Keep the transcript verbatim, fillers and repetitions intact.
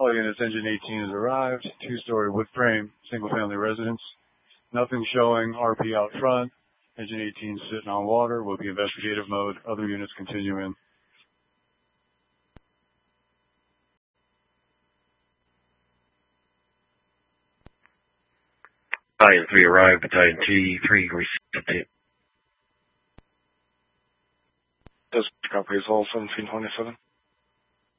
All units, Engine eighteen has arrived. Two-story wood frame, single-family residence. Nothing showing R P out front. Engine eighteen sitting on water. Will be investigative mode. Other units continue in. Battalion three arrived. Battalion T three received. Does copy is all seventeen twenty-seven.